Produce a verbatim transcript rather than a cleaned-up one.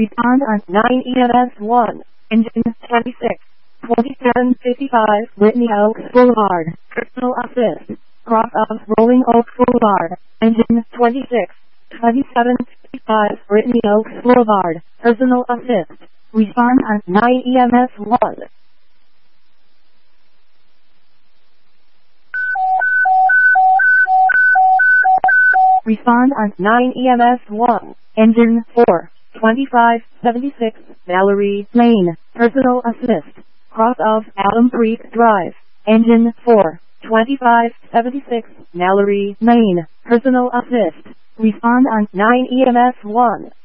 Respond on nine E M S one. Engine twenty-six. twenty-seven fifty-five Whitney Oaks Boulevard. Personal assist. Cross of Rolling Oaks Boulevard. Engine twenty-six. twenty-seven fifty-five Whitney Oaks Boulevard. Personal assist. Respond on nine E M S one. Respond on nine E M S one. Engine four. twenty-five seventy-six Mallory Lane. Personal assist. Cross of Adam Creek Drive. Engine four. twenty-five seventy-six Mallory Lane. Personal assist. Respond on nine E M S one.